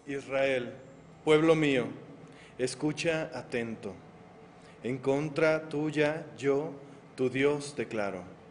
Israel, pueblo mío, escucha atento. En contra tuya yo, tu Dios, declaro.